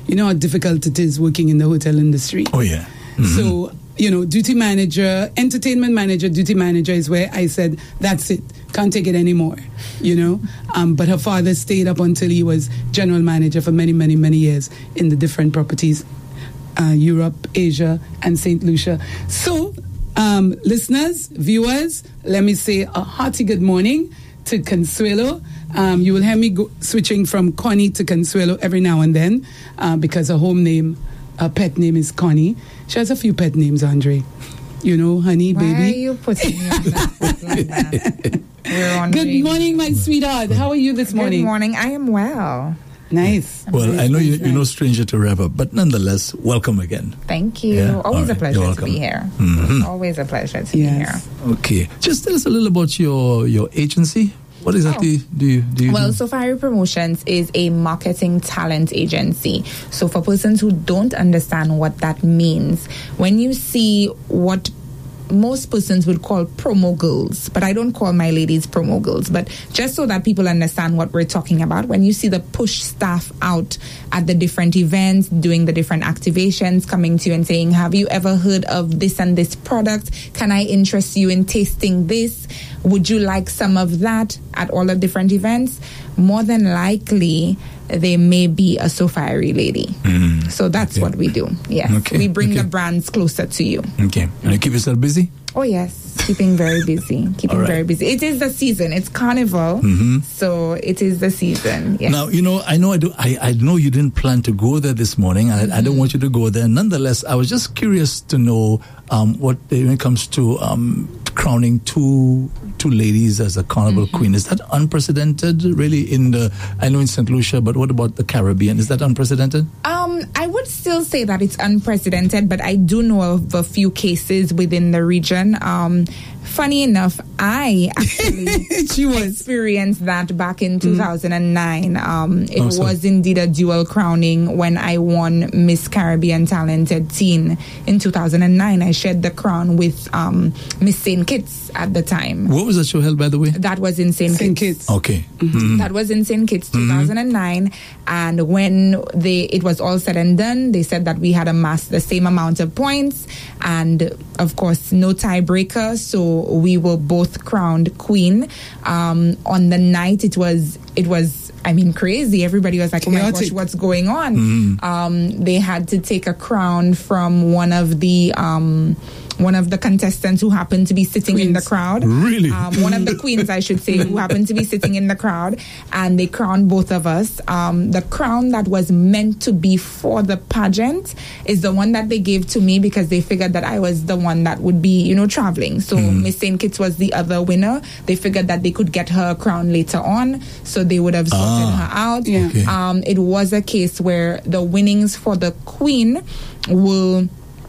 you know how difficult it is working in the hotel industry. Oh, yeah. Mm-hmm. So, you know, duty manager, entertainment manager, duty manager is where I said, that's it. Can't take it anymore, you know. But her father stayed up until he was general manager for many, many, many years in the different properties, Europe, Asia, and St. Lucia. So, listeners, viewers, let me say a hearty good morning to Consuelo. You will hear me switching from Connie to Consuelo every now and then because her home name, her pet name is Connie. She has a few pet names, Andre. You know, honey, baby. Why are you putting me on that foot like that? Good morning, my sweetheart. How are you this morning? Good morning. I am well. Nice. Well, I know you're no stranger to Rev Up, but nonetheless, welcome again. Thank you. Yeah? Always a pleasure to be here. Mm-hmm. Always a pleasure to be here. Okay. Just tell us a little about your agency. What exactly do you do? Well, Safari Promotions is a marketing talent agency. So for persons who don't understand what that means, when you see what most persons would call promo girls, but I don't call my ladies promo girls, but just so that people understand what we're talking about, when you see the push staff out at the different events, doing the different activations, coming to you and saying, have you ever heard of this and this product? Can I interest you in tasting this? Would you like some of that at all the different events? More than likely, they may be a Safari lady. So that's what we do. Yes. Okay. We bring the brands closer to you. Okay. And you keep yourself busy? Oh, yes. Keeping very busy. Very busy. It is the season. It's carnival. So it is the season. Yes. Now, you know, I know you didn't plan to go there this morning. I don't want you to go there. Nonetheless, I was just curious to know when it comes to crowning two ladies as a carnival queen. Is that unprecedented, really? I know in St. Lucia, but what about the Caribbean? Is that unprecedented? I would still say that it's unprecedented, but I do know of a few cases within the region. Funny enough, I actually experienced that back in 2009. It was indeed a dual crowning when I won Miss Caribbean Talented Teen in 2009. I shared the crown with Miss St. Kitts at the time. What was that show held, by the way? That was in St. Kitts. Okay. That was in St. Kitts, 2009. And when it was all said and done, they said that we had amassed the same amount of points. And, of course, no tiebreaker. So we were both crowned queen. On the night, it was crazy. Everybody was like, oh my gosh, what's going on? They had to take a crown from one of the contestants who happened to be sitting in the crowd. Really? One of the queens, I should say, who happened to be sitting in the crowd. And they crowned both of us. The crown that was meant to be for the pageant is the one that they gave to me because they figured that I was the one that would be, traveling. So Miss St. Kitts was the other winner. They figured that they could get her a crown later on. So they would have sorted her out. Yeah. Okay. It was a case where the winnings for the queen will...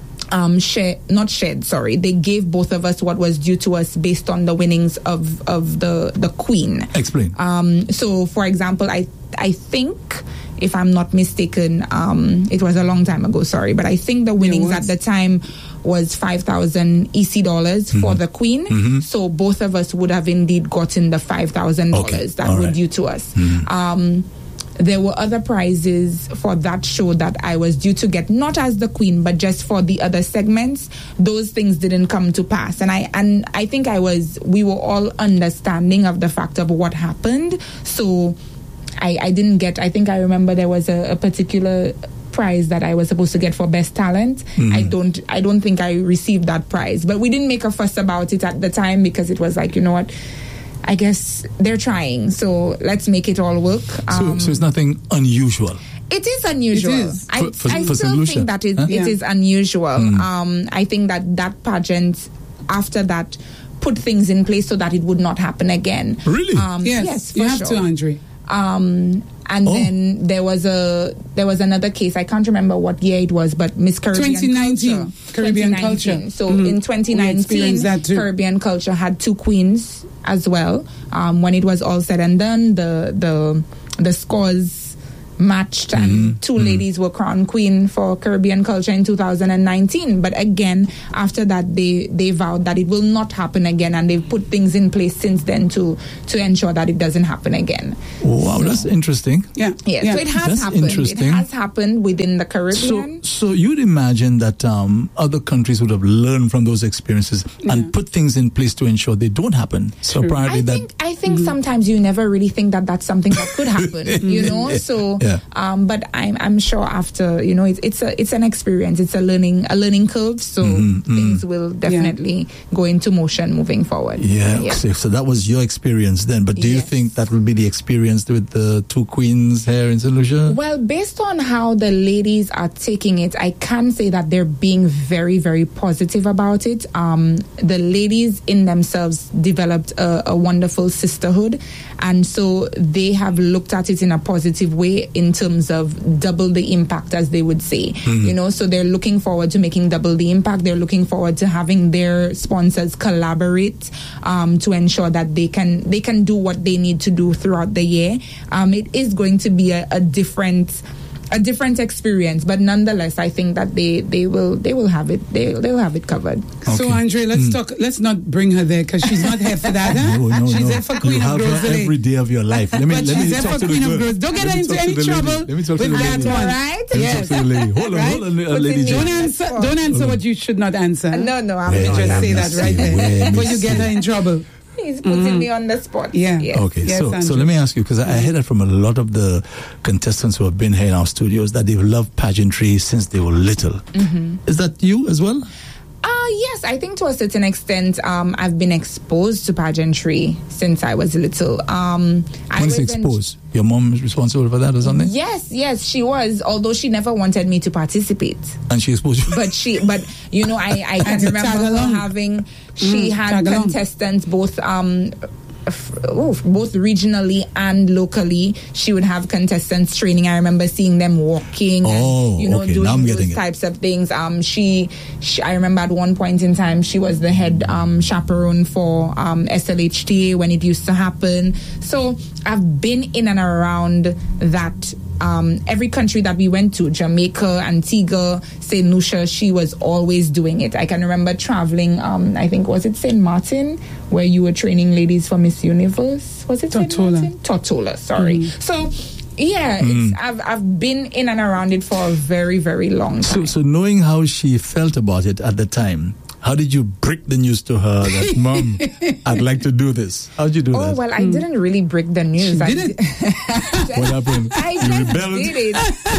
They gave both of us what was due to us based on the winnings of the queen. Explain. So, for example, I think, if I'm not mistaken, it was a long time ago, sorry, but I think the winnings at the time was 5,000 EC dollars for the queen. So both of us would have indeed gotten the $5,000 that were due to us. There were other prizes for that show that I was due to get, not as the queen, but just for the other segments. Those things didn't come to pass. And I think we were all understanding of the fact of what happened. So I didn't get, I think I remember there was a particular prize that I was supposed to get for best talent. I don't think I received that prize, but we didn't make a fuss about it at the time because it was like, you know what, I guess they're trying, so let's make it all work. So it's nothing unusual. It is unusual. It is. I still think that it is unusual. I think that pageant, after that, put things in place so that it would not happen again. Really? Yes, for you have to, Andre. And then there was another case. I can't remember what year it was, but Miss Caribbean 2019 Caribbean Culture. So in 2019, Caribbean Culture had two queens as well. When it was all said and done, the scores matched, and two ladies were crowned queen for Caribbean culture in 2019. But again, after that, they vowed that it will not happen again, and they've put things in place since then to ensure that it doesn't happen again. Wow, that's interesting. Yeah. So it has happened. It has happened within the Caribbean. So you'd imagine that other countries would have learned from those experiences and put things in place to ensure they don't happen. So apparently I think sometimes you never really think that that's something that could happen, So, but I'm sure after, it's an experience. It's a learning curve. So things will definitely go into motion moving forward. So that was your experience then. But do you think that will be the experience with the two queens here in St. Lucia? Well, based on how the ladies are taking it, I can say that they're being very, very positive about it. The ladies in themselves developed a wonderful sisterhood, and so they have looked at it in a positive way in terms of double the impact, as they would say. So they're looking forward to making double the impact. They're looking forward to having their sponsors collaborate to ensure that they can do what they need to do throughout the year. It is going to be a different experience, but nonetheless, I think that they will have it. They'll have it covered. Okay. So, Andre, let's not bring her there because she's not here for that. Huh? No, she's there for Queen of Groves. Every day of your life. Let me talk to the girl. Don't get her into any trouble. Let me talk to the lady. All right? Yes. Hold on, lady. Don't answer what you should not answer. No, I'm just say that right there before you get her in trouble. He's putting me on the spot. Yeah. Yes. Okay. Yes, so let me ask you, because I heard that from a lot of the contestants who have been here in our studios that they've loved pageantry since they were little. Is that you as well? Yes, I think to a certain extent, I've been exposed to pageantry since I was little. When is exposed? Your mom is responsible for that or something? Yes, she was. Although she never wanted me to participate. And she exposed you. But I can remember her having. She had contestants both regionally and locally. She would have contestants training. I remember seeing them walking and doing those types of things. She I remember at one point in time she was the head chaperone for SLHTA when it used to happen. So I've been in and around that. Every country that we went to, Jamaica, Antigua, St. Lucia, she was always doing it. I can remember traveling, I think, was it St. Martin, where you were training ladies for Miss Universe? Was it St. Martin? Tortola, sorry. So, I've been in and around it for a very, very long time. So knowing how she felt about it at the time, how did you break the news to her that, Mom, I'd like to do this? How did you do that? Oh, well, I didn't really break the news. She did it? What happened? I just did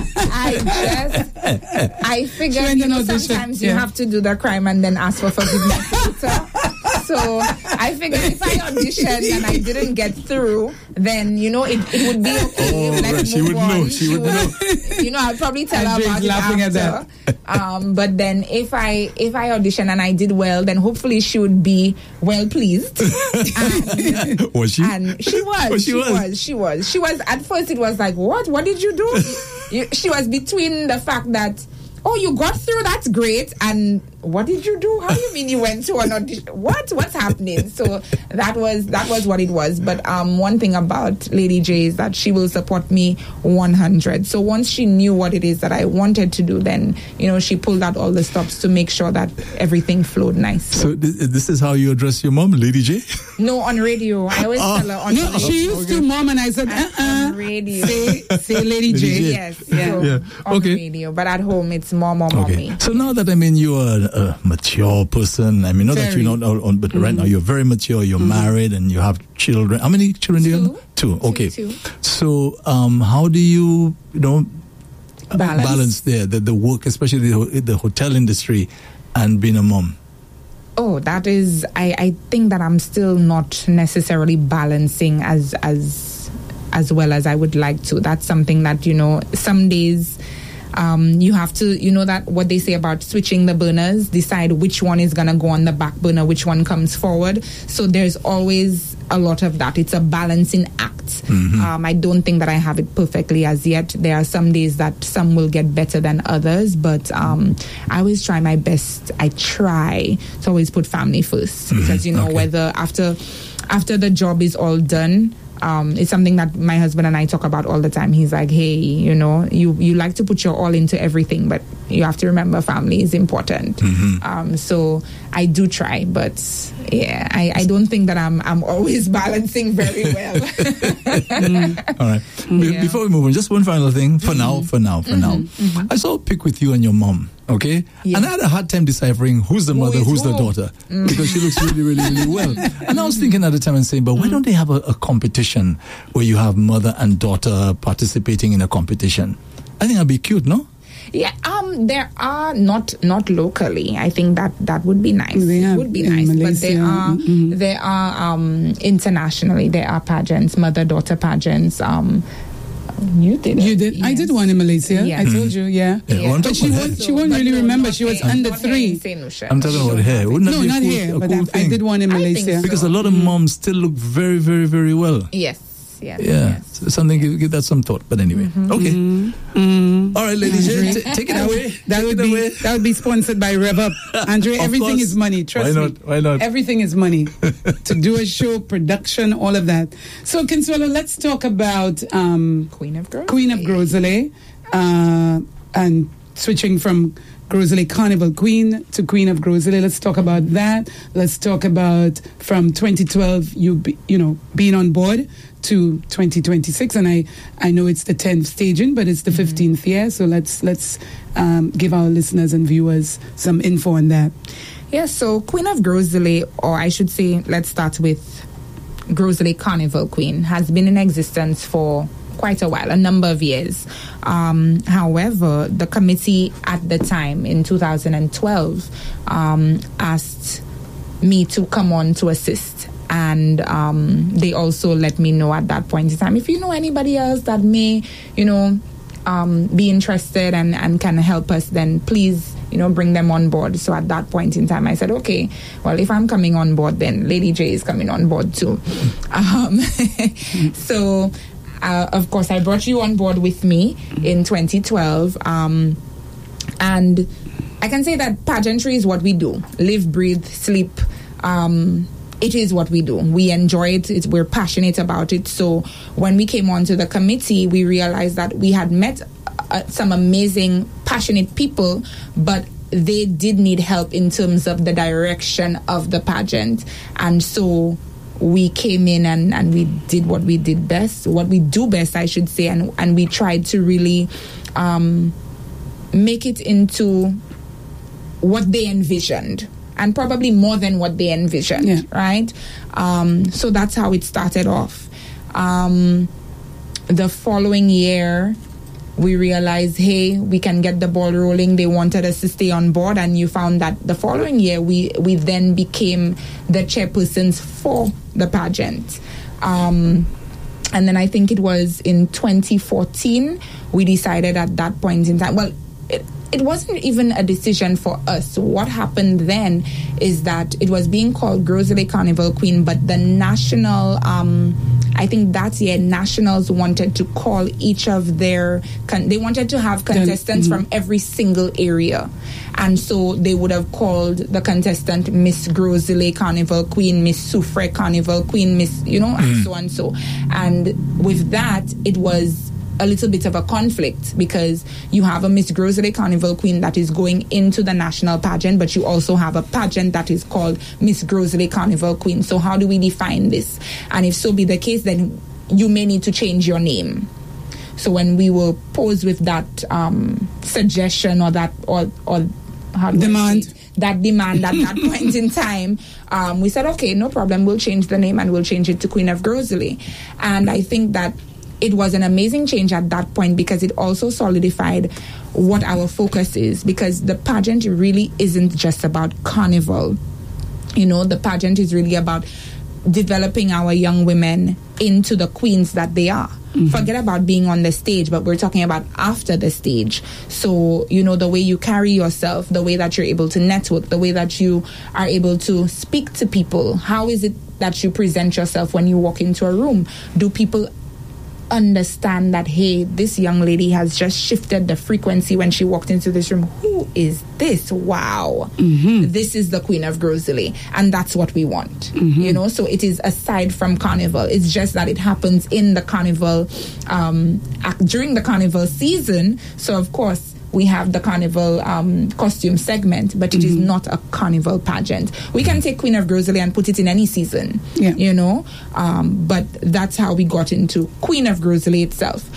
it. I figured, sometimes you have to do the crime and then ask for forgiveness later. So I figured if I auditioned and I didn't get through, then, it would be okay. Let's move on. She would know. I'll probably tell her about it after. But then if I auditioned and I did well, then hopefully she would be well pleased. Was she? And she was. She was. At first it was like, what did you do? She was between the fact that, oh, you got through, that's great, and what did you do? How do you mean you went to an audition? What's happening? So that was what it was. But one thing about Lady J is that she will support me 100. So once she knew what it is that I wanted to do, then she pulled out all the stops to make sure that everything flowed nice. So this is how you address your mom, Lady J? No, on radio. I always tell her on radio. No, she used to, Mom, and I said, on radio. Say Lady J. Yes. So on radio. But at home, it's Mom or Mommy. So now that, you are a mature person, not that you're not, but right now you're very mature, you're married and you have children. How many children do you have? Two. Okay. Two. So how do you, balance the work, especially the hotel industry and being a mom? Oh, that is, I think that I'm still not necessarily balancing as well as I would like to. That's something that, some days you have to, that what they say about switching the burners, decide which one is going to go on the back burner, which one comes forward. So there's always a lot of that. It's a balancing act. I don't think that I have it perfectly as yet. There are some days that some will get better than others, but I always try my best. I try to always put family first because, whether after the job is all done, It's something that my husband and I talk about all the time. He's like, hey, you know, you like to put your all into everything, but you have to remember family is important. So I do try, but yeah, I don't think that I'm always balancing very well. All right. Before we move on, just one final thing for now. I saw a pic with you and your mom. Okay, and I had a hard time deciphering who's the mother, who's the daughter, because she looks really, really, really well. And I was thinking at the time and saying, but why don't they have a competition where you have mother and daughter participating in a competition? I think that'd be cute, no? Yeah, there are not locally. I think that would be nice. It would be nice, Malaysia, but there are internationally. There are pageants, mother-daughter pageants. You did. Yes. I did one in Malaysia. Yeah. I told you, Well, but she won't really remember. She was under 3. I'm talking about hair. Wouldn't that be not cool, here, but cool I did one in Malaysia. So. Because a lot of moms still look very, very, very well. Yes. So something, give that some thought. But anyway, okay. All right, ladies, take it away. That would be sponsored by Rev Up. Andre, everything is money. Trust me. Why not? Everything is money. To do a show, production, all of that. So, Consuelo, let's talk about Queen of Groseley, and switching from Groseley Carnival Queen to Queen of Groseley. Let's talk about that. Let's talk about from 2012, being on board to 2026, and I know it's the 10th staging, but it's the 15th year. So let's give our listeners and viewers some info on that. Yeah. So Queen of Groseley, or I should say, let's start with Groseley Carnival Queen, has been in existence for quite a while, a number of years. However, the committee at the time in 2012 asked me to come on to assist. And they also let me know at that point in time, if you know anybody else that may, be interested and can help us, then please, bring them on board. So at that point in time, I said, okay, well, if I'm coming on board, then Lady J is coming on board too. So, of course, I brought you on board with me in 2012. And I can say that pageantry is what we do. Live, breathe, sleep. It is what we do. We enjoy it. We're passionate about it. So when we came onto the committee, we realized that we had met some amazing, passionate people, but they did need help in terms of the direction of the pageant. And so we came in and we did what we did best, what we do best, I should say, and we tried to really make it into what they envisioned. And probably more than what they envisioned, right? So that's how it started off. The following year, we realized, hey, we can get the ball rolling. They wanted us to stay on board, and you found that the following year, we then became the chairpersons for the pageant. And then I think it was in 2014, we decided at that point in time, well, it wasn't even a decision for us. What happened then is that it was being called Groseley Carnival Queen, but the national, I think that year, nationals wanted to call each of their, they wanted to have contestants from every single area. And so they would have called the contestant Miss Groseley Carnival Queen, Miss Soufre Carnival Queen, Miss, and so and so. And with that, it was a little bit of a conflict, because you have a Miss Groseley Carnival Queen that is going into the national pageant, but you also have a pageant that is called Miss Groseley Carnival Queen. So how do we define this? And if so be the case, then you may need to change your name. So when we were posed with that suggestion or that or how do demand, that demand at that point in time, we said, okay, no problem, we'll change the name and we'll change it to Queen of Groseley. And I think that it was an amazing change at that point, because it also solidified what our focus is, because the pageant really isn't just about carnival. The pageant is really about developing our young women into the queens that they are. Forget about being on the stage, but we're talking about after the stage. So, the way you carry yourself, the way that you're able to network, the way that you are able to speak to people. How is it that you present yourself when you walk into a room? Do people understand that, hey, this young lady has just shifted the frequency when she walked into this room. Who is this? Wow. This is the Queen of Groseley. And that's what we want. You know, so it is aside from Carnival. It's just that it happens in the Carnival, during the Carnival season. So, of course, we have the Carnival costume segment, but it is not a Carnival pageant. We can take Queen of Groseley and put it in any season, you know, but that's how we got into Queen of Groseley itself.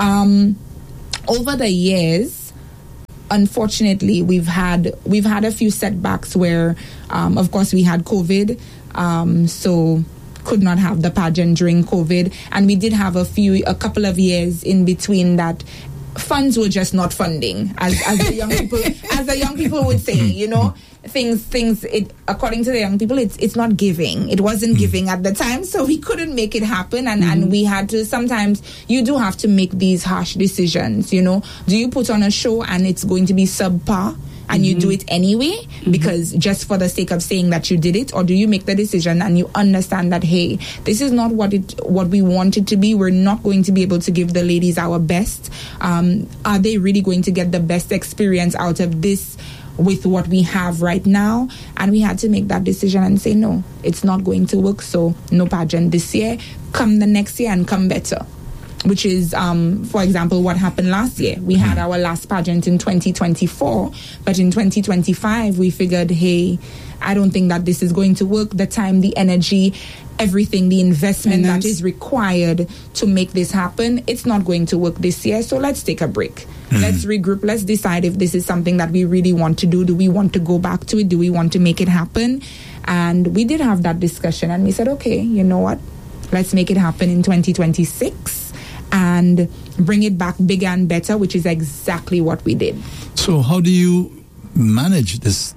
Over the years, unfortunately, we've had a few setbacks where, of course, we had COVID, so could not have the pageant during COVID, and we did have a couple of years in between that. Funds were just not funding, as the young people would say, you know. Things according to the young people, it's not giving. It wasn't giving at the time, so we couldn't make it happen, and we had to. Sometimes you do have to make these harsh decisions, you know. Do you put on a show and it's going to be subpar and you do it anyway because just for the sake of saying that you did it, or do you make the decision and you understand that, hey, this is not what we want it to be. We're not going to be able to give the ladies our best. Are they really going to get the best experience out of this with what we have right now? And we had to make that decision and say, no, it's not going to work, so no pageant this year. Come the next year and come better. Which is, for example, what happened last year. We had our last pageant in 2024, but in 2025, we figured, hey, I don't think that this is going to work. The time, the energy, everything, the investment that is required to make this happen, it's not going to work this year, so let's take a break. Let's regroup. Let's decide if this is something that we really want to do. Do we want to go back to it? Do we want to make it happen? And we did have that discussion, and we said, okay, you know what? Let's make it happen in 2026. And bring it back bigger and better, which is exactly what we did. So, how do you manage this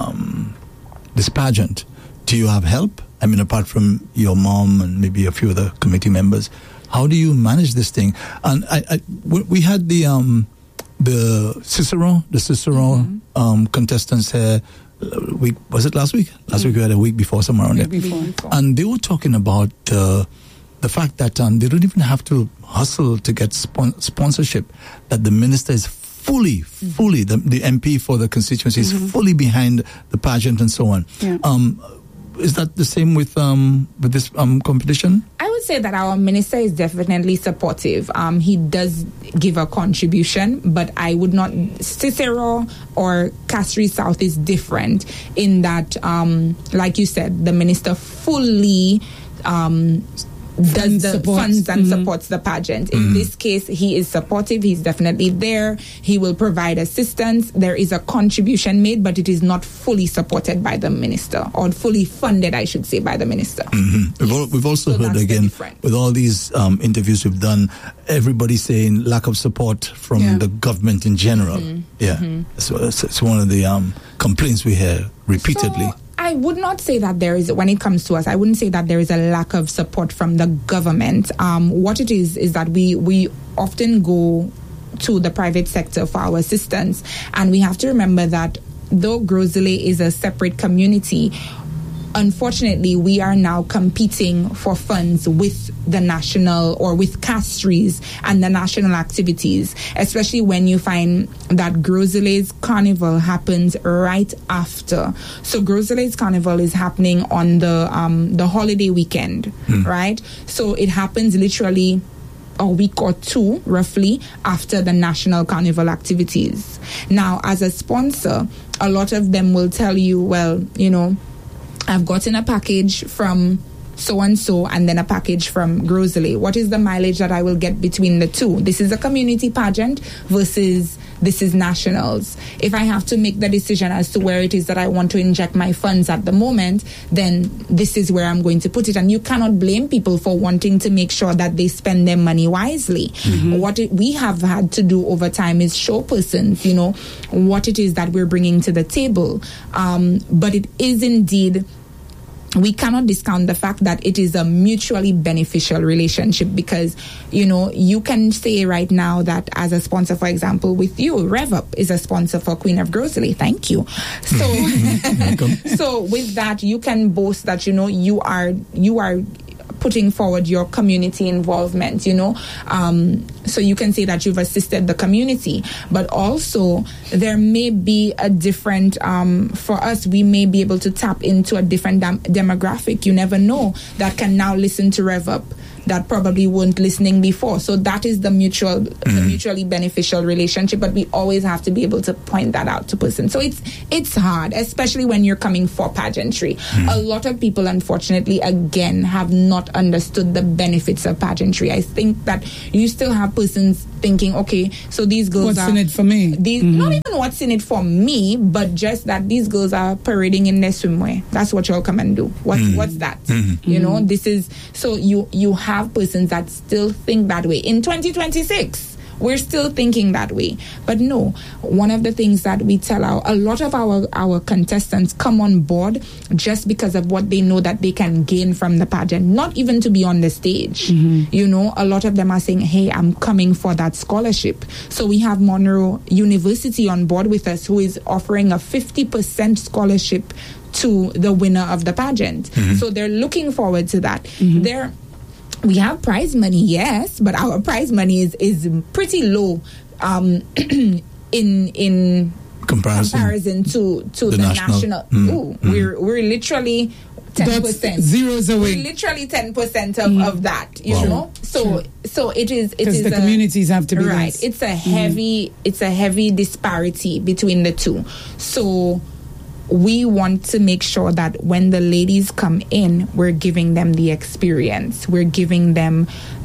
pageant? Do you have help? I mean, apart from your mom and maybe a few other committee members, how do you manage this thing? And we had the Cicero contestants here. Was it last week? Last week we had a week before, somewhere around there. And they were talking about the fact that they don't even have to hustle to get sponsorship, that the minister is fully, the MP for the constituency is fully behind the pageant and so on. Is that the same with this competition? I would say that our minister is definitely supportive. He does give a contribution, but I would not. Cicero or Castries South is different in that, like you said, the minister fully does the funds and supports the pageant. In this case, he is supportive. He's definitely there. He will provide assistance. There is a contribution made, but it is not fully supported by the minister, or fully funded, I should say, by the minister. We've also heard again with all these interviews we've done, everybody saying lack of support from the government in general. So it's one of the complaints we hear repeatedly. So, I would not say that there is, when it comes to us, I wouldn't say that there is a lack of support from the government. What it is that we often go to the private sector for our assistance. And we have to remember that though Groseley is a separate community, unfortunately, we are now competing for funds with the national, or with Castries and the national activities, especially when you find that Groseley's Carnival happens right after. So Groseley's Carnival is happening on the holiday weekend, right? So it happens literally a week or two, roughly, after the national carnival activities. Now, as a sponsor, a lot of them will tell you, well, you know, I've gotten a package from so-and-so and then a package from Groseley. What is the mileage that I will get between the two? This is a community pageant versus this is nationals. If I have to make the decision as to where it is that I want to inject my funds at the moment, then this is where I'm going to put it. And you cannot blame people for wanting to make sure that they spend their money wisely. What we have had to do over time is show persons, you know, what it is that we're bringing to the table. But it is indeed, we cannot discount the fact that it is a mutually beneficial relationship, because, you know, you can say right now that as a sponsor, for example, with you, RevUp is a sponsor for Queen of Groseley. Thank you. So, so with that, you can boast that, you know, you are putting forward your community involvement, so you can say that you've assisted the community. But also there may be a different, for us, we may be able to tap into a different demographic, you never know, that can now listen to Rev Up, that probably weren't listening before. So that is the mutually beneficial relationship, but we always have to be able to point that out to person. So it's hard, especially when you're coming for pageantry. A lot of people, unfortunately, again, have not understood the benefits of pageantry. I think that you still have persons thinking, okay, so these girls what's in it for me? Not even what's in it for me, but just that these girls are parading in their swimwear. That's what y'all come and do. What's that? This is, so you have persons that still think that way. In 2026, we're still thinking that way. But no, one of the things that we tell a lot of our contestants come on board just because of what they know that they can gain from the pageant, not even to be on the stage. A lot of them are saying, hey, I'm coming for that scholarship. So we have Monroe University on board with us, who is offering a 50% scholarship to the winner of the pageant. So they're looking forward to that. We have prize money, yes, but our prize money is pretty low in comparison to the national. We're literally 10%. Zeros away. We're literally 10% of that, know. So it is because the communities have to be right. Less. It's a heavy disparity between the two. So we want to make sure that when the ladies come in, we're giving them the experience. We're giving them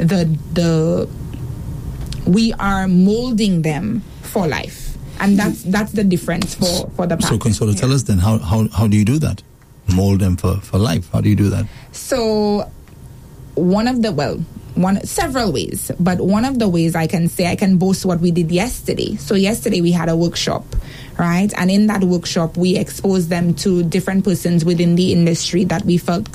we are molding them for life. And that's the difference for the pageant. So Consuelo, tell us then, how do you do that? Mold them for life. How do you do that? So several ways, but one of the ways I can boast what we did yesterday. So yesterday we had a workshop, right? And in that workshop, we exposed them to different persons within the industry that we felt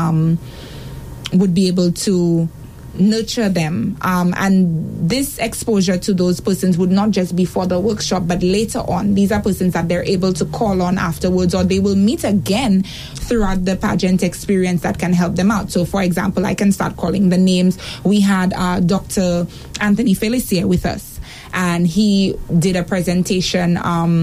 would be able to nurture them. And this exposure to those persons would not just be for the workshop, but later on, these are persons that they're able to call on afterwards, or they will meet again throughout the pageant experience that can help them out. So, for example, I can start calling the names. We had Dr. Anthony Felicia with us, and he did a presentation.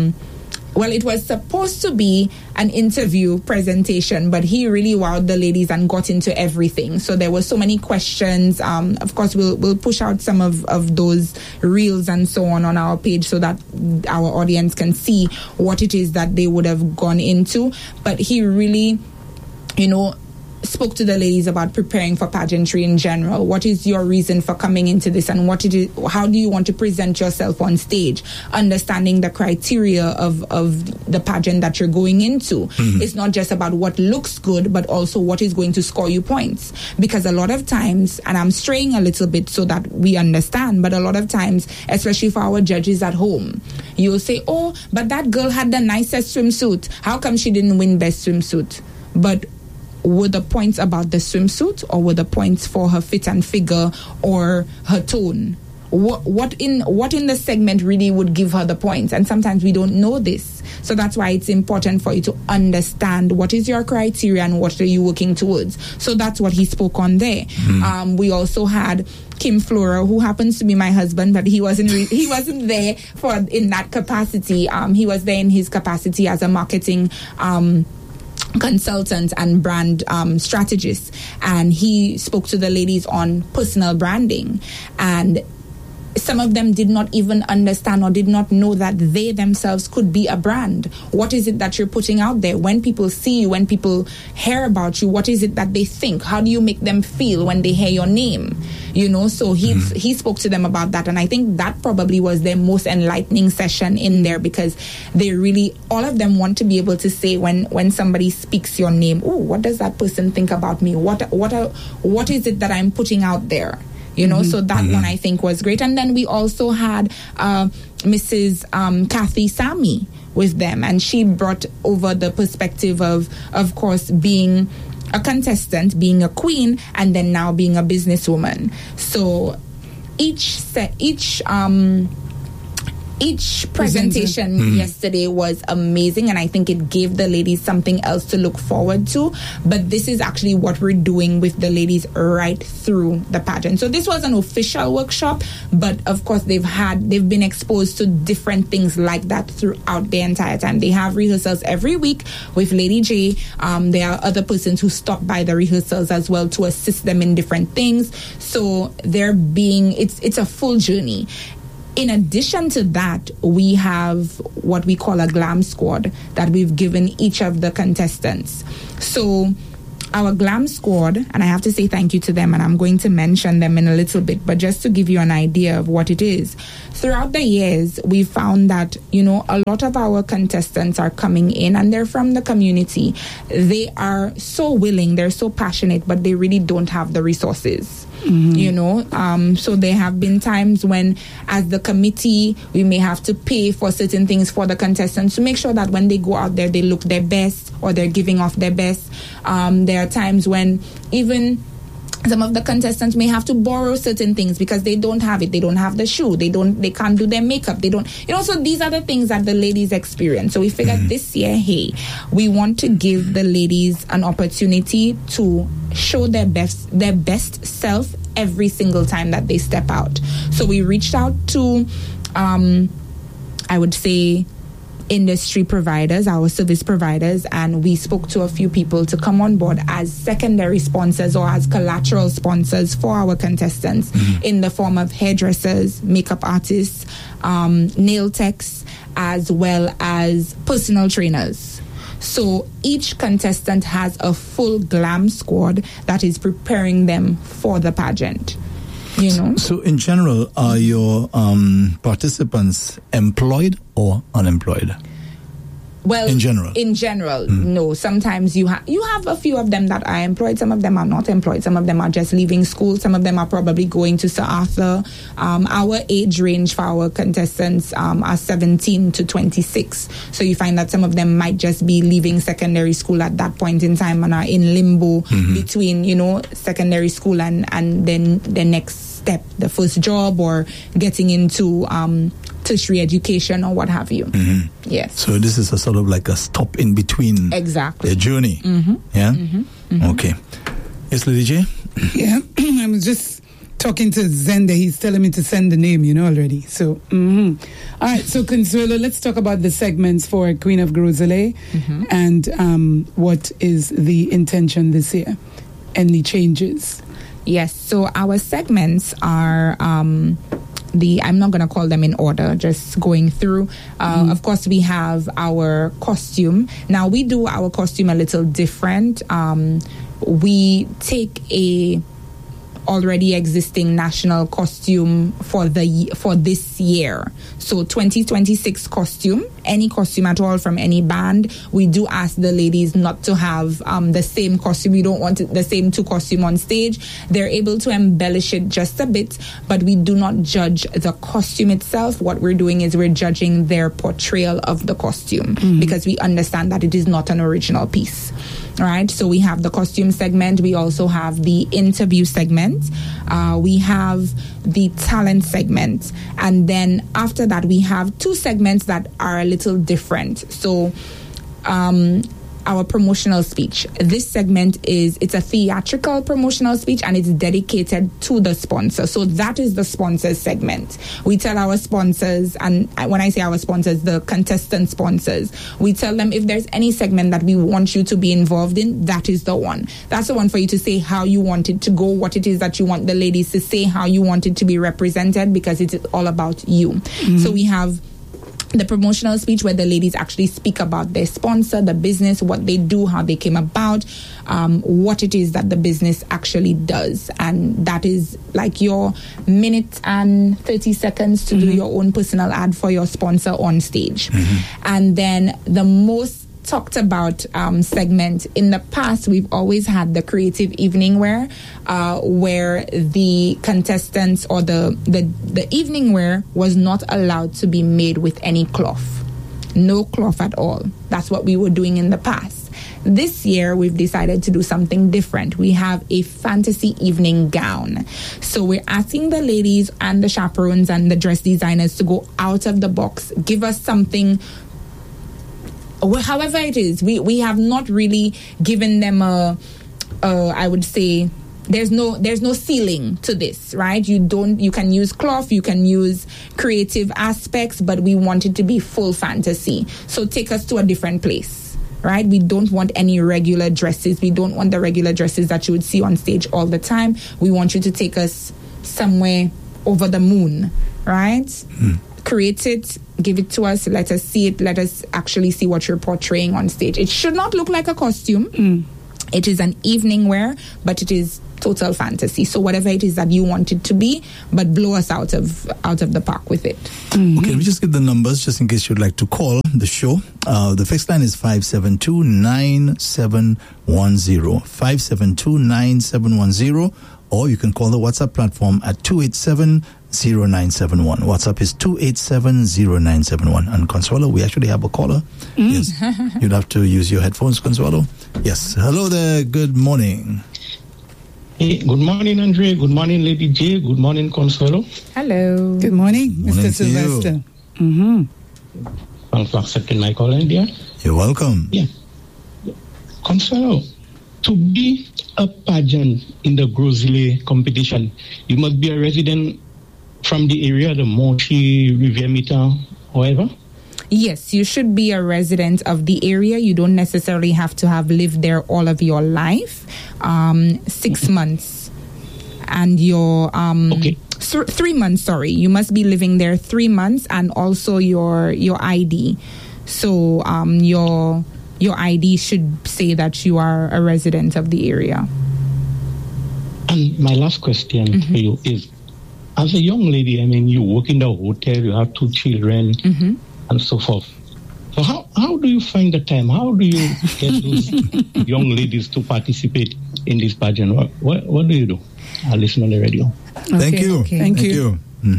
It was supposed to be an interview presentation, but he really wowed the ladies and got into everything. So there were so many questions. Of course, we'll push out some of those reels and so on our page so that our audience can see what it is that they would have gone into. But he really, spoke to the ladies about preparing for pageantry in general. What is your reason for coming into this, and how do you want to present yourself on stage? Understanding the criteria of the pageant that you're going into. It's not just about what looks good, but also what is going to score you points. Because a lot of times, and I'm straying a little bit so that we understand, but a lot of times, especially for our judges at home, you'll say, oh, but that girl had the nicest swimsuit. How come she didn't win best swimsuit? But were the points about the swimsuit, or were the points for her fit and figure or her tone? What in the segment really would give her the points? And sometimes we don't know this. So that's why it's important for you to understand what is your criteria and what are you working towards. So that's what he spoke on there. We also had Kim Flora, who happens to be my husband, but he wasn't there in that capacity. He was there in his capacity as a marketing consultant and brand strategist, and he spoke to the ladies on personal branding, and some of them did not even understand or did not know that they themselves could be a brand. What is it that you're putting out there? When people see you, when people hear about you, what is it that they think? How do you make them feel when they hear your name? So he spoke to them about that, and I think that probably was their most enlightening session in there, because they really, all of them want to be able to say when somebody speaks your name, oh, what does that person think about me? What is it that I'm putting out there? So that one I think was great. And then we also had Mrs. Kathy Sami with them, and she brought over the perspective of course, being a contestant, being a queen, and then now being a each presentation yesterday was amazing, and I think it gave the ladies something else to look forward to. But this is actually what we're doing with the ladies right through the pageant. So this was an official workshop, but of course they've been exposed to different things like that throughout the entire time. They have rehearsals every week with Lady J. There are other persons who stop by the rehearsals as well to assist them in different things. So it's a full journey. In addition to that, we have what we call a glam squad that we've given each of the contestants. So our glam squad, and I have to say thank you to them, and I'm going to mention them in a little bit, but just to give you an idea of what it is. Throughout the years, we found that, a lot of our contestants are coming in and they're from the community. They are so willing, they're so passionate, but they really don't have the resources. So there have been times when, as the committee, we may have to pay for certain things for the contestants to make sure that when they go out there, they look their best or they're giving off their best. There are times when even some of the contestants may have to borrow certain things because they don't have it. They don't have the shoe. They can't do their makeup. So these are the things that the ladies experience. So we figured this year, we want to give the ladies an opportunity to show their best self every single time that they step out. So we reached out to, I would say, industry providers, our service providers, and we spoke to a few people to come on board as secondary sponsors or as collateral sponsors for our contestants in the form of hairdressers, makeup artists, nail techs, as well as personal trainers. So each contestant has a full glam squad that is preparing them for the pageant. So in general, are your participants employed or unemployed? Well, in general, no. Sometimes you have a few of them that are employed. Some of them are not employed. Some of them are just leaving school. Some of them are probably going to Sir Arthur. Our age range for our contestants are 17 to 26. So you find that some of them might just be leaving secondary school at that point in time and are in limbo between, secondary school and then the next step, the first job, or getting into tertiary education or what have you. Yes. So this is a sort of like a stop in between. Exactly. Their journey. Yeah. Okay. Yes, Lady J. Yeah. I was just talking to Zenda. He's telling me to send the name, already. So, all right. So, Consuelo, let's talk about the segments for Queen of Gros-Islet and what is the intention this year. Any changes? Yes. So our segments are I'm not going to call them in order, just going through. Of course, we have our costume. Now, we do our costume a little different. We take a already existing national costume for this year. So 2026 costume, any costume at all from any band. We do ask the ladies not to have the same costume. We don't want the same two costume on stage. They're able to embellish it just a bit, but we do not judge the costume itself. What we're doing is we're judging their portrayal of the costume because we understand that it is not an original piece. All right, so we have the costume segment. We also have the interview segment. We have the talent segment. And then after that, we have two segments that are a little different. So our promotional speech. This segment it's a theatrical promotional speech and it's dedicated to the sponsor. So that is the sponsors segment. We tell our sponsors, and when I say our sponsors, the contestant sponsors, we tell them if there's any segment that we want you to be involved in, that is the one. That's the one for you to say how you want it to go, what it is that you want the ladies to say, how you want it to be represented, because it's all about you. So we have the promotional speech where the ladies actually speak about their sponsor, the business, what they do, how they came about, what it is that the business actually does. And that is like your minute and 30 seconds to do your own personal ad for your sponsor on stage. And then the most talked about segment in the past, we've always had the creative evening wear, where the contestants or the evening wear was not allowed to be made with any cloth. No cloth at all. That's what we were doing in the past. This year, we've decided to do something different. We have a fantasy evening gown. So we're asking the ladies and the chaperones and the dress designers to go out of the box, give us something, however it is. We have not really given them I would say, there's no ceiling to this, right? You can use cloth, you can use creative aspects, but we want it to be full fantasy. So take us to a different place, right? We don't want any regular dresses. We don't want the regular dresses that you would see on stage all the time. We want you to take us somewhere over the moon, right? Create it, give it to us, let us see it, let us actually see what you're portraying on stage. It should not look like a costume. It is an evening wear, but it is total fantasy. So whatever it is that you want it to be, but blow us out of the park with it. Okay, let me just give the numbers just in case you'd like to call the show. The fixed line is 572-9710. 572-9710. Or you can call the WhatsApp platform at 287-0971. WhatsApp is 287-0971. And Consuelo, we actually have a caller. Yes. You'd have to use your headphones, Consuelo. Yes. Hello there. Good morning. Hey, good morning, Andre. Good morning, Lady J. Good morning, Consuelo. Hello. Good morning, Mr. Sylvester. Thanks for accepting my call, India. You're welcome. Yeah. Consuelo, to be a pageant in the Grosley competition, you must be a resident from the area, the Moshi, Riviera, however? Yes, you should be a resident of the area. You don't necessarily have to have lived there all of your life. 6 months. And your... 3 months, sorry. You must be living there 3 months, and also your ID. So your ID should say that you are a resident of the area. And my last question for you is, as a young lady, I mean, you work in the hotel, you have 2 children, and so forth. So how do you find the time? How do you get those young ladies to participate in this pageant? What do you do? I'll listen on the radio. Thank you. Okay. Thank you.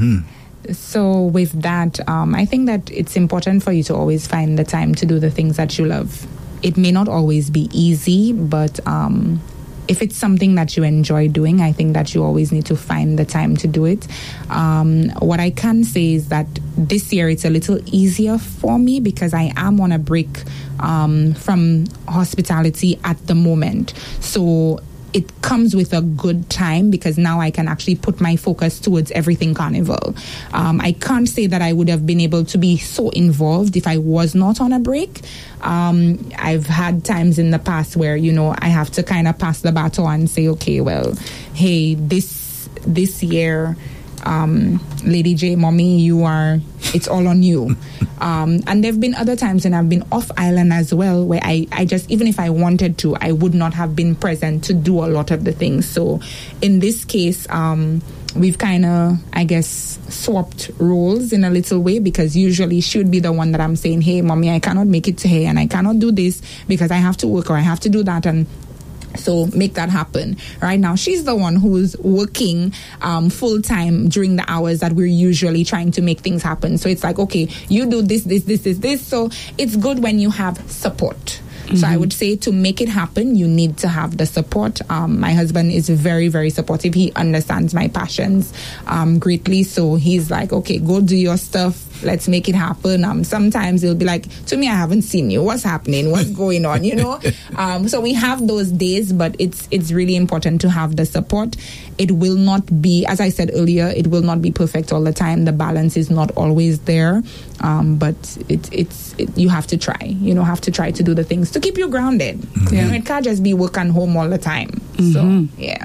So with that, I think that it's important for you to always find the time to do the things that you love. It may not always be easy, but if it's something that you enjoy doing, I think that you always need to find the time to do it. What I can say is that this year it's a little easier for me because I am on a break from hospitality at the moment. So it comes with a good time because now I can actually put my focus towards everything carnival. I can't say that I would have been able to be so involved if I was not on a break. I've had times in the past where, I have to kind of pass the baton and say, okay, well, hey, this year, Lady J, Mommy, it's all on you. And there have been other times when I've been off island as well, where I just, even if I wanted to, I would not have been present to do a lot of the things. So in this case, we've kind of, I guess, swapped roles in a little way, because usually she would be the one that I'm saying, hey, Mommy, I cannot make it today and I cannot do this because I have to work or I have to do that, and so make that happen. Right now, she's the one who's working full time during the hours that we're usually trying to make things happen. So it's like, okay, you do this. So it's good when you have support. So I would say to make it happen, you need to have the support. My husband is very, very supportive. He understands my passions greatly. So he's like, okay, go do your stuff. Let's make it happen. Sometimes he'll be like, to me, I haven't seen you. What's happening? What's going on? So we have those days, but it's really important to have the support. It will not be, as I said earlier, it will not be perfect all the time. The balance is not always there. But you have to try. Have to try to do the things to keep you grounded. It can't just be work and home all the time. So yeah.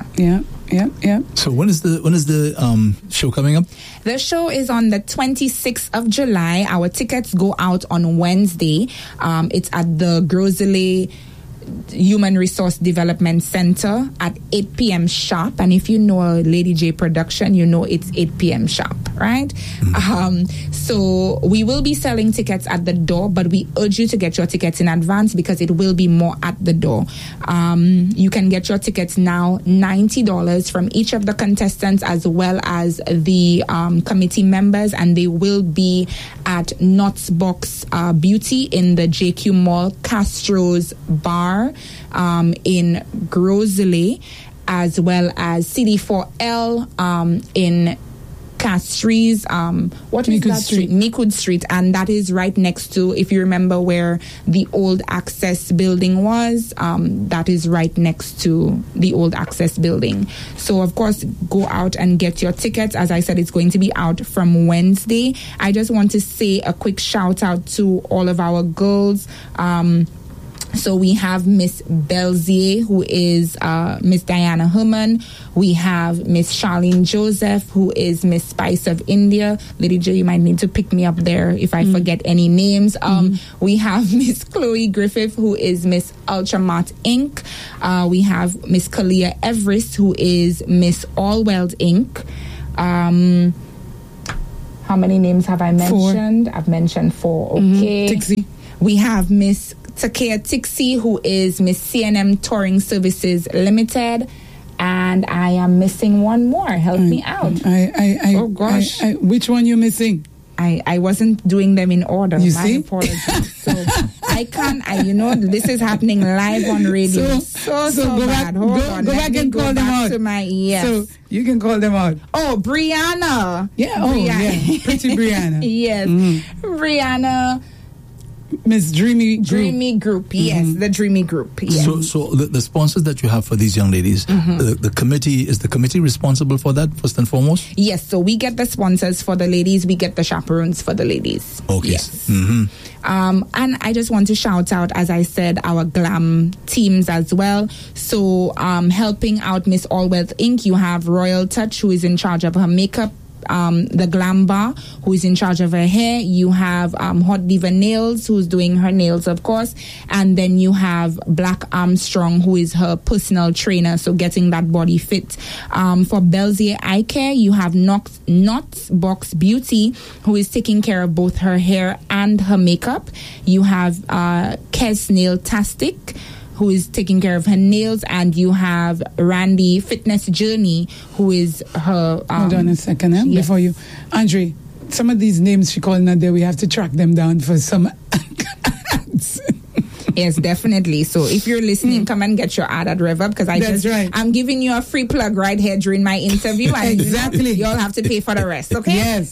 So when is the show coming up? The show is on the 26th of July. Our tickets go out on Wednesday. It's at the Grosley Human Resource Development Center at 8 p.m. sharp. And if you know Lady J production, it's 8 p.m. sharp, right? So we will be selling tickets at the door, but we urge you to get your tickets in advance because it will be more at the door. You can get your tickets now, $90 from each of the contestants as well as the committee members, and they will be at Knott's Box Beauty in the JQ Mall, Castro's Bar, Bar in Grosley, as well as CD4L in Castries, what is that street? Meekwood Street, and that is right next to, if you remember where the old Access building was, that is right next to the old Access building. So of course, go out and get your tickets. As I said, it's going to be out from Wednesday. I just want to say a quick shout out to all of our girls. So we have Miss Belzier, who is Miss Diana Herman. We have Miss Charlene Joseph, who is Miss Spice of India. Lady J, you might need to pick me up there if I forget any names. We have Miss Chloe Griffith, who is Miss Ultramart Inc. We have Miss Kalia Everest, who is Miss Allweld Inc. How many names have I mentioned? 4. I've mentioned 4. Okay. Tixie. We have Miss Takea Tixie, who is Miss CNM Touring Services Limited, and I am missing one more. Help me out. Oh gosh, which one you missing? I wasn't doing them in order. You My see? apologies. So I can't. This is happening live on radio. So go bad. Back, Hold on. Go back and call them out. To my, yes. So you can call them out. Oh, Brianna. Yeah. Oh, Brianna. yeah. Pretty Brianna. Yes, Brianna. Miss Dreamy Group. Dreamy Group, yes, the Dreamy Group. Yes. So the sponsors that you have for these young ladies, the committee, is the committee responsible for that first and foremost? Yes, so we get the sponsors for the ladies, we get the chaperones for the ladies. Okay. Yes. And I just want to shout out, as I said, our glam teams as well. So helping out Miss Allwealth Inc., you have Royal Touch, who is in charge of her makeup. The Glam Bar, who is in charge of her hair. You have Hot Diva Nails, who's doing her nails, of course. And then you have Black Armstrong, who is her personal trainer, so getting that body fit. For Belzier Eye Care, you have Knots Box Beauty, who is taking care of both her hair and her makeup. You have Kes Nail Tastic, who is taking care of her nails, and you have Randy Fitness Journey, who is her... Hold on a second, yes. Before you... Andre, some of these names she called out there, we have to track them down for some ads. Yes, definitely. So if you're listening, come and get your ad at Rev Up, because I'm giving you a free plug right here during my interview. And exactly. You all have to pay for the rest, okay?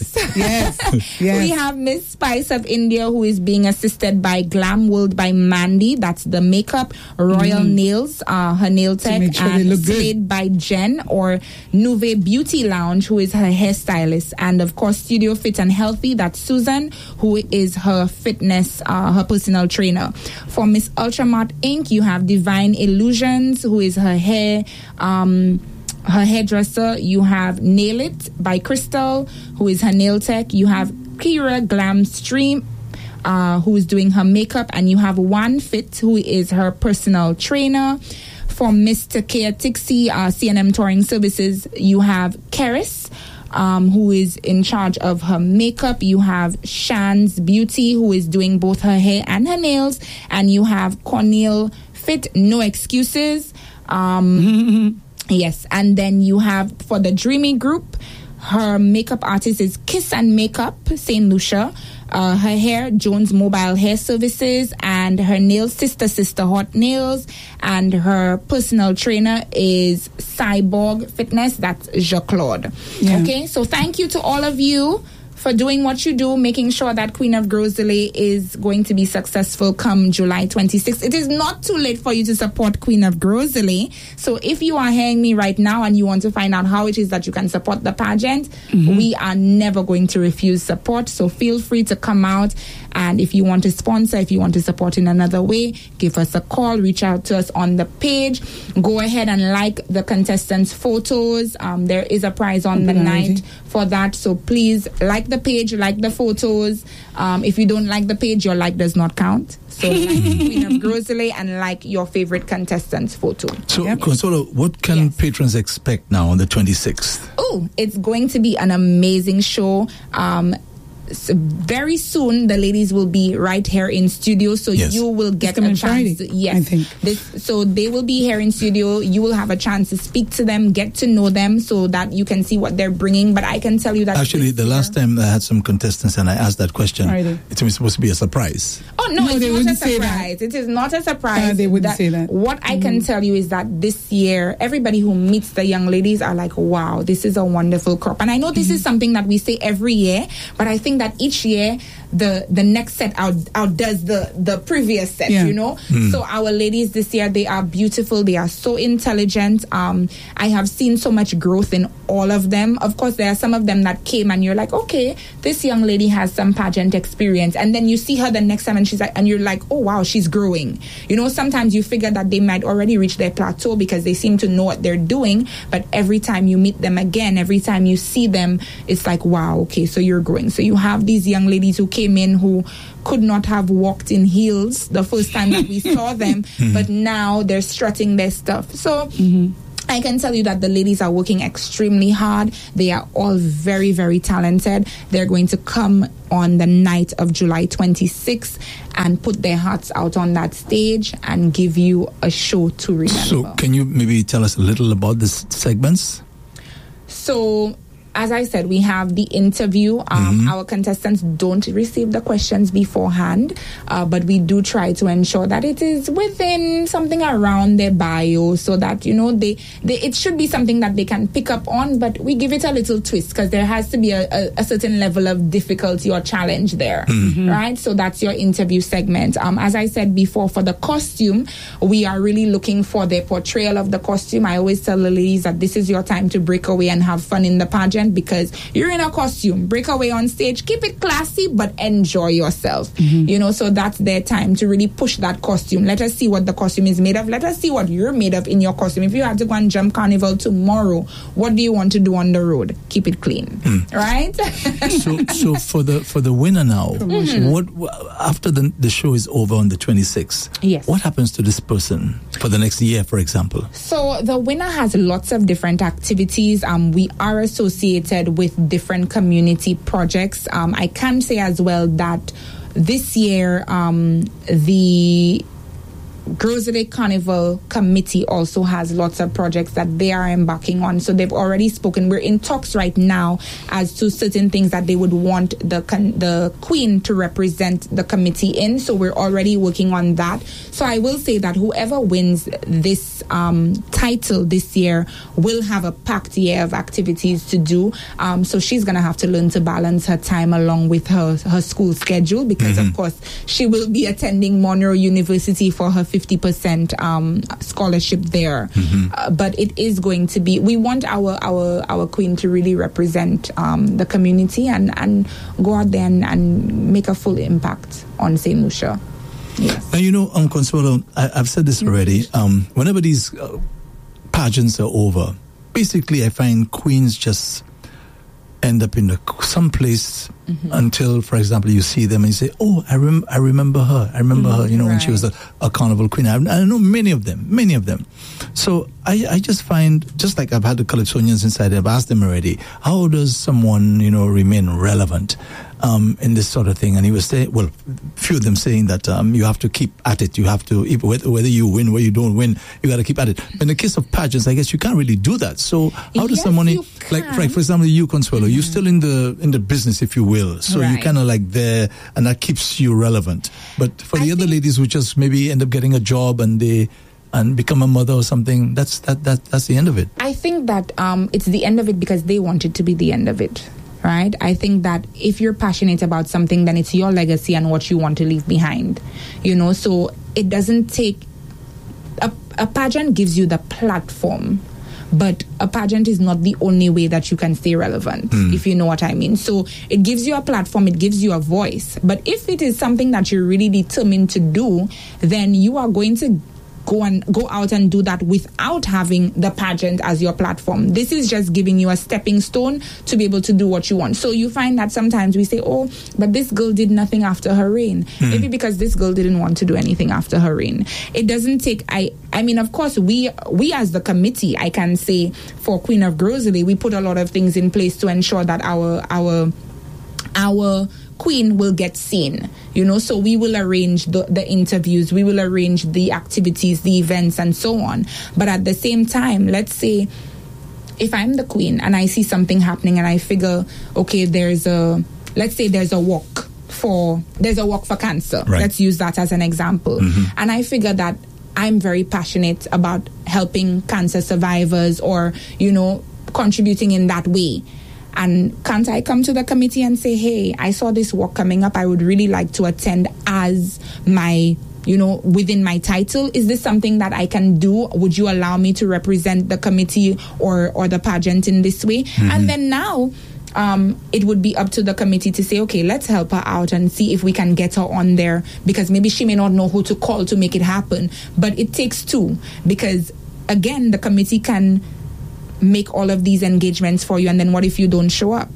Yes. We have Miss Spice of India, who is being assisted by Glam World by Mandy. That's the makeup. Royal Nails, her nail tech. Sure and Slade by Jen, or Nuve Beauty Lounge, who is her hairstylist. And of course, Studio Fit and Healthy. That's Susan, who is her fitness, her personal trainer. For Miss Ultramart Inc., you have Divine Illusions, who is her hair, her hairdresser. You have Nail It by Crystal, who is her nail tech. You have Kira Glam Stream, who is doing her makeup, and you have One Fit, who is her personal trainer. For Miss Takea Tixie, CNM Touring Services, you have Keris, who is in charge of her makeup. You have Shan's Beauty, who is doing both her hair and her nails. And you have Cornel Fit, No Excuses. Yes. And then you have, for the Dreamy Group, her makeup artist is Kiss and Makeup, St. Lucia. Her hair, Jones Mobile Hair Services, and her nails, Sister Hot Nails, and her personal trainer is Cyborg Fitness. That's Jean-Claude. Yeah. Okay, so thank you to all of you for doing what you do, making sure that Queen of Grosley is going to be successful come July 26th. It is not too late for you to support Queen of Grosley. So if you are hearing me right now and you want to find out how it is that you can support the pageant, we are never going to refuse support. So feel free to come out. And if you want to sponsor, if you want to support in another way, give us a call, reach out to us on the page. Go ahead and like the contestants' photos. There is a prize on the night for that. So please like the page, like the photos. If you don't like the page, your like does not count. So like Queen of Grosley and like your favorite contestant's photo. So, Consuelo, what can patrons expect now on the 26th? Oh, it's going to be an amazing show. very soon the ladies will be right here in studio, so you will get a chance. Friday, yes, I think. So they will be here in studio. You will have a chance to speak to them, get to know them, so that you can see what they're bringing. But I can tell you that actually, the last time I had some contestants and I asked that question, it was supposed to be a surprise. Oh no, it's not a surprise. It is not a surprise. They wouldn't say that. What I can tell you is that this year, everybody who meets the young ladies are like, wow, this is a wonderful crop. And I know this is something that we say every year, but I think that each year the next set outdoes the previous set, you know. So our ladies this year, they are beautiful, they are so intelligent. I have seen so much growth in all of them. Of course, there are some of them that came and you're like, okay, this young lady has some pageant experience, and then you see her the next time and she's like, and you're like, oh wow, she's growing. You know, sometimes you figure that they might already reach their plateau because they seem to know what they're doing, but every time you meet them again, every time you see them, it's like, wow, okay, so you're growing. So you have these young ladies who came in who could not have walked in heels the first time that we saw them, but now they're strutting their stuff. So I can tell you that the ladies are working extremely hard. They are all very, very talented. They're going to come on the night of July 26th and put their hearts out on that stage and give you a show to remember. So can you maybe tell us a little about these segments? So, as I said, we have the interview. Our contestants don't receive the questions beforehand, but we do try to ensure that it is within something around their bio, so that, you know, it should be something that they can pick up on, but we give it a little twist because there has to be a certain level of difficulty or challenge there, right? So that's your interview segment. As I said before, for the costume, we are really looking for their portrayal of the costume. I always tell the ladies that this is your time to break away and have fun in the pageant, because you're in a costume. Break away on stage, keep it classy, but enjoy yourself. You know, so that's their time to really push that costume. Let us see what the costume is made of. Let us see what you're made of in your costume. If you had to go and jump carnival tomorrow, what do you want to do on the road? Keep it clean, right? So for the winner now, what after the show is over on the 26th? Yes. What happens to this person for the next year, for example? So the winner has lots of different activities. We are associated with different community projects. I can say as well that this year the Girls of the Carnival Committee also has lots of projects that they are embarking on. So they've already spoken. We're in talks right now as to certain things that they would want the Queen to represent the committee in. So we're already working on that. So I will say that whoever wins this title this year will have a packed year of activities to do. So she's going to have to learn to balance her time along with her school schedule, because of course she will be attending Monroe University for her 50% scholarship there. But it is going to be, we want our Queen to really represent the community and go out there and make a full impact on St. Lucia. Yes. Now, you know, Consuelo, I've said this already. Whenever these pageants are over, basically I find queens just end up in some place until, for example, you see them and you say, oh, I remember her. I remember her, you know, when she was a carnival queen. I know many of them. So I just find, just like I've had the Calypsonians inside, I've asked them already, how does someone, you know, remain relevant in this sort of thing? And he was saying, well, few of them saying that you have to keep at it. You have to, whether you win, whether you don't win, you got to keep at it. But in the case of pageants, I guess you can't really do that. So how does someone, like for example, you, Consuelo, you're still in the business, if you will. So you're kind of like there, and that keeps you relevant. But for the other ladies who just maybe end up getting a job and become a mother or something, that's the end of it. I think that it's the end of it because they want it to be the end of it. Right? I think that if you're passionate about something, then it's your legacy and what you want to leave behind. You know, so it doesn't take... A pageant gives you the platform, but a pageant is not the only way that you can stay relevant, if you know what I mean. So it gives you a platform, it gives you a voice. But if it is something that you're really determined to do, then you are going to go out and do that without having the pageant as your platform. This is just giving you a stepping stone to be able to do what you want. So you find that sometimes we say, oh, but this girl did nothing after her reign. Maybe because this girl didn't want to do anything after her reign. It doesn't take, I mean, of course, we as the committee, I can say for Queen of Grosley, we put a lot of things in place to ensure that our our queen will get seen, so we will arrange the interviews, we will arrange the activities, the events, and so on. But at the same time, let's say if I'm the queen and I see something happening and I figure, okay, there's a walk for cancer. Right. Let's use that as an example. And I figure that I'm very passionate about helping cancer survivors or, contributing in that way. And can't I come to the committee and say, hey, I saw this walk coming up. I would really like to attend as my, within my title. Is this something that I can do? Would you allow me to represent the committee or the pageant in this way? And then now, it would be up to the committee to say, okay, let's help her out and see if we can get her on there, because maybe she may not know who to call to make it happen. But it takes two, because again, the committee can make all of these engagements for you, and then what if you don't show up?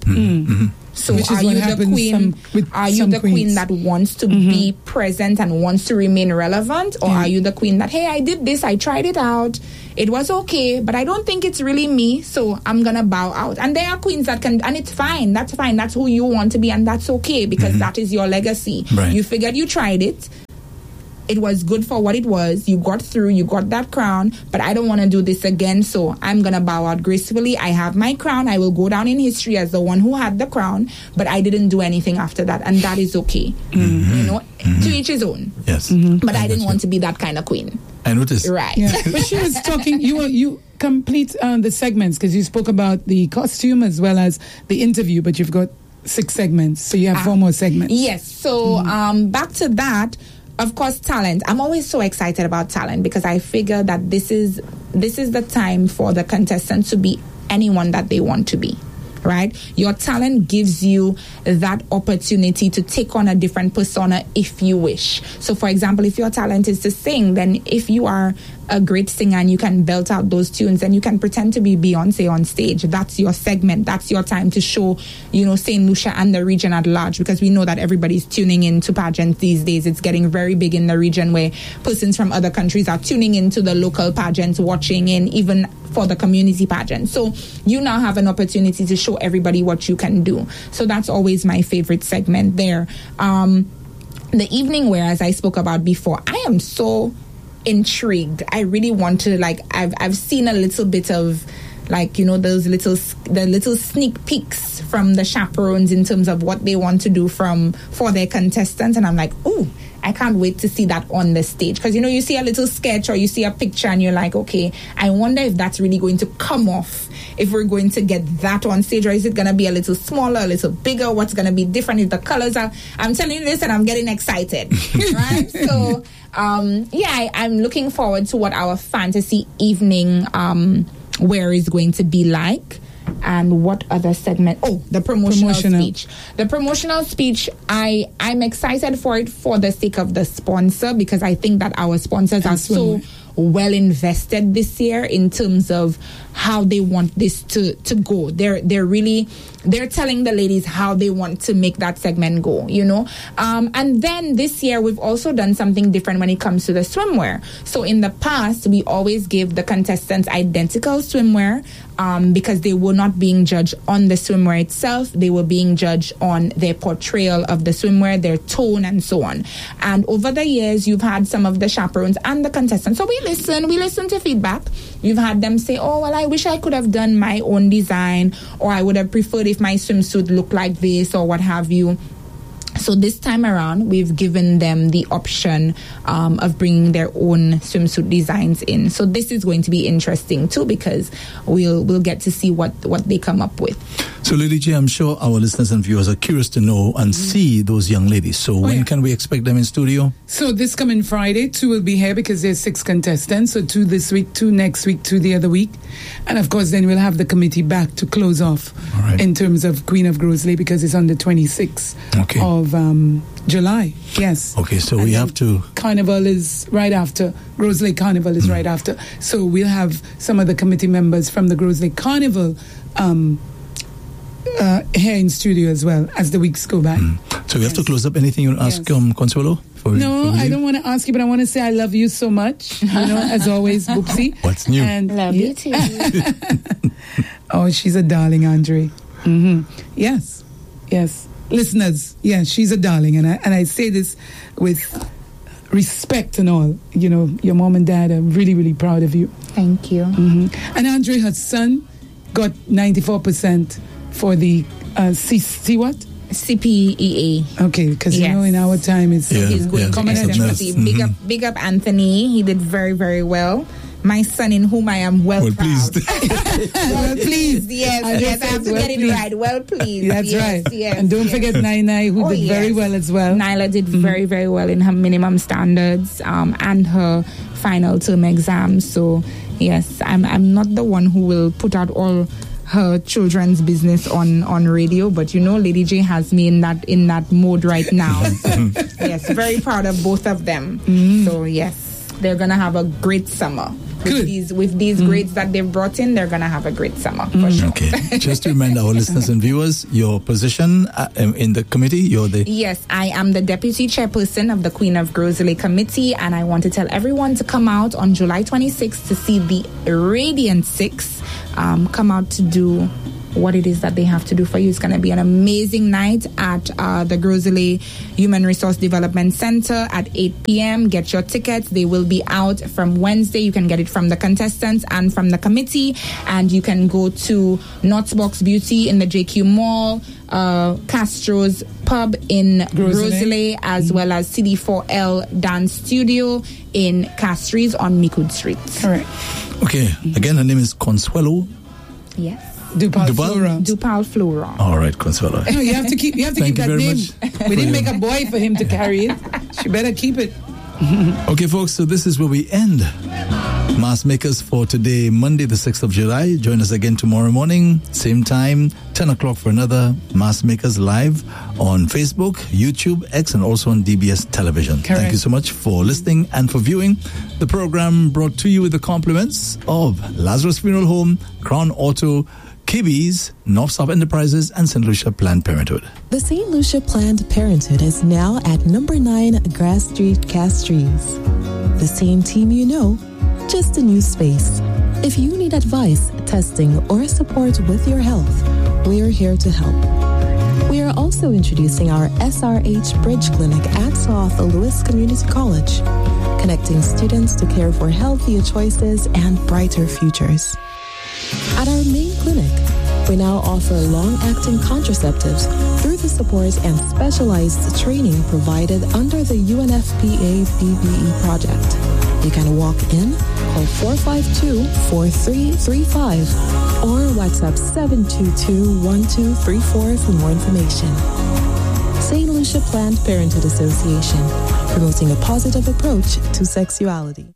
So which is are you the queen? Are you the queen that wants to be present and wants to remain relevant, or are you the queen that, hey, I did this, I tried it out, it was okay, but I don't think it's really me, so I'm gonna bow out? And there are queens that can, and it's fine. That's fine. That's who you want to be, and that's okay, because that is your legacy. Right. You figured you tried it. It was good for what it was. You got through, you got that crown, but I don't want to do this again, so I'm going to bow out gracefully. I have my crown. I will go down in history as the one who had the crown, but I didn't do anything after that, and that is okay. To each his own. Yes. But I didn't want to be that kind of queen. I noticed. Right. Yeah. But she was talking, you complete the segments, because you spoke about the costume as well as the interview, but you've got 6 segments, so you have 4 more segments. Yes. So back to that. Of course, talent. I'm always so excited about talent, because I figure that this is the time for the contestants to be anyone that they want to be. Right? Your talent gives you that opportunity to take on a different persona if you wish. So, for example, if your talent is to sing, then if you are a great singer and you can belt out those tunes, then you can pretend to be Beyonce on stage. That's your segment. That's your time to show, St. Lucia and the region at large, because we know that everybody's tuning into pageants these days. It's getting very big in the region, where persons from other countries are tuning into the local pageants, watching in, even for the community pageant. So you now have an opportunity to show everybody what you can do. So that's always my favorite segment there. The evening wear, as I spoke about before, I am so intrigued. I really want to, I've seen a little bit of, the little sneak peeks from the chaperones in terms of what they want to do for their contestants, and I'm like, ooh, I can't wait to see that on the stage. Because, you see a little sketch or you see a picture and you're like, okay, I wonder if that's really going to come off, if we're going to get that on stage, or is it going to be a little smaller, a little bigger? What's going to be different? If the colors are... I'm telling you this and I'm getting excited. Right? So, I'm looking forward to what our fantasy evening wear is going to be like. And what other segment? Oh, the promotional speech. The promotional speech, I'm excited for it for the sake of the sponsor, because I think that our sponsors are so well invested this year in terms of how they want this to go. They're telling the ladies how they want to make that segment go, and then this year we've also done something different when it comes to the swimwear. So in the past, we always give the contestants identical swimwear, because they were not being judged on the swimwear itself. They were being judged on their portrayal of the swimwear, their tone, and so on. And over the years, you've had some of the chaperones and the contestants. So we listen to feedback. You've had them say, oh, well, I wish I could have done my own design, or I would have preferred if my swimsuit looked like this, or what have you. So this time around, we've given them the option of bringing their own swimsuit designs in. So this is going to be interesting too, because we'll get to see what they come up with. So, Lady J, I'm sure our listeners and viewers are curious to know and see those young ladies. So when can we expect them in studio? So this coming Friday, 2 will be here, because there's 6 contestants. So 2 this week, 2 next week, 2 the other week. And of course, then we'll have the committee back to close off in terms of Queen of Grosley, because it's on the 26th of July. Yes. Okay, so we have to... Carnival is right after. Grosley Carnival is right after. So we'll have some of the committee members from the Grosley Carnival here in studio as well as the weeks go by. So we have to close up. Anything you want to ask Consuelo? No, I don't want to ask you, but I want to say I love you so much. As always, Boopsie. What's new? And love you too. Oh, she's a darling, Andre. Yes. listeners, yeah, she's a darling, and I say this with respect and all. You know, your mom and dad are really, really proud of you. Thank you. Mm-hmm. And Andre, her son, got 94% for the what? CPEA. Okay, because you know in our time it's he's going to SMC. Big up Anthony. He did very, very well. My son, in whom I am well proud. Pleased. well pleased. Yes. I have to get it right. Well pleased. That's right. Yes, and don't forget Naina, who did very well as well. Nyla did very, very well in her minimum standards and her final term exams. So yes, I'm not the one who will put out all her children's business on radio, but you know, Lady J has me in that mode right now. So, yes, very proud of both of them. So yes, they're gonna have a great summer. With these grades that they've brought in, they're gonna have a great summer for sure. Okay. Just to remind our listeners and viewers, your position in the committee, Yes, I am the deputy chairperson of the Queen of Groseley Committee, and I want to tell everyone to come out on July 26th to see the Radiant Six come out to do what it is that they have to do for you. It's going to be an amazing night at the Groseley Human Resource Development Center at 8 p.m. Get your tickets. They will be out from Wednesday. You can get it from the contestants and from the committee. And you can go to Knott's Box Beauty in the JQ Mall, Castro's Pub in Groseley, as well as CD4L Dance Studio in Castries on Mikud Street. Correct. Okay. Again, her name is Consuelo. Yes. Dupal Flora. All right, Consuelo. No, you have to keep that name. We didn't make a boy for him to carry it. She better keep it. Okay, folks, so this is where we end Mass Makers for today, Monday, the 6th of July. Join us again tomorrow morning, same time, 10 o'clock for another Mass Makers live on Facebook, YouTube, X, and also on DBS Television. Correct. Thank you so much for listening and for viewing. The program brought to you with the compliments of Lazarus Funeral Home, Crown Auto, KB's, North South Enterprises, and St. Lucia Planned Parenthood. The St. Lucia Planned Parenthood is now at number 9 Grass Street, Castries. The same team you know, just a new space. If you need advice, testing, or support with your health, we're here to help. We are also introducing our SRH Bridge Clinic at South Louis Community College, connecting students to care for healthier choices and brighter futures. At our main clinic, we now offer long-acting contraceptives through the support and specialized training provided under the UNFPA BBE project. You can walk in, call 452-4335, or WhatsApp 722-1234 for more information. St. Lucia Planned Parenthood Association, promoting a positive approach to sexuality.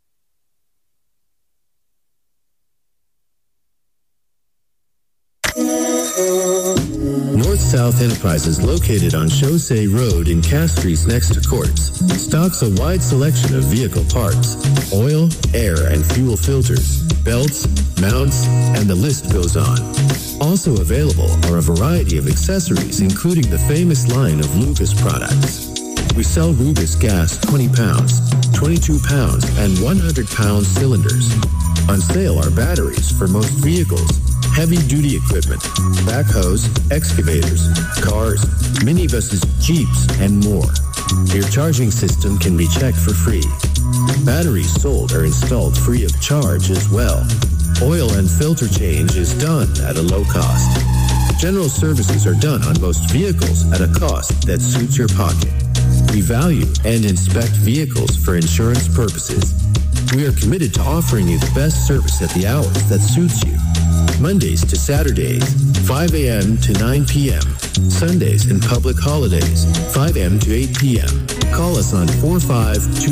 North-South Enterprises, located on Chaussee Road in Castries next to Courts, stocks a wide selection of vehicle parts, oil, air, and fuel filters, belts, mounts, and the list goes on. Also available are a variety of accessories, including the famous line of Lucas products. We sell Rubis gas 20 pounds, 22 pounds, and 100-pound cylinders. On sale are batteries for most vehicles, heavy-duty equipment, backhoes, excavators, cars, minibuses, Jeeps, and more. Your charging system can be checked for free. Batteries sold are installed free of charge as well. Oil and filter change is done at a low cost. General services are done on most vehicles at a cost that suits your pocket. We value and inspect vehicles for insurance purposes. We are committed to offering you the best service at the hours that suits you. Mondays to Saturdays, 5 a.m. to 9 p.m. Sundays and public holidays, 5 a.m. to 8 p.m. Call us on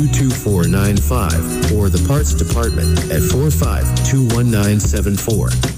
45-22495 or the parts department at 45-21974.